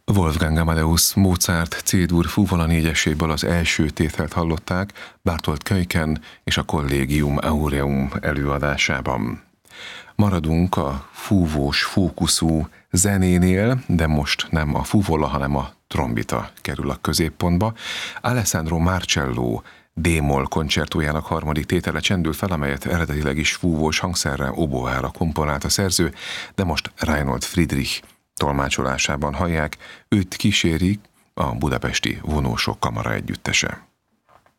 Wolfgang Amadeus Mozart C-dur fúvola négyeséből az első tételt hallották Bartolt Könyken és a Collegium Aureum előadásában. Maradunk a fúvós fókuszú zenénél, de most nem a fúvola, hanem a trombita kerül a középpontba. Alessandro Marcello D-moll koncertójának harmadik tétele csendül fel, amelyet eredetileg is fúvós hangszerre, oboára komponált a szerző, de most Reinhold Friedrich tolmácsolásában hallják, őt kísérik a budapesti Vonósok Kamara együttese.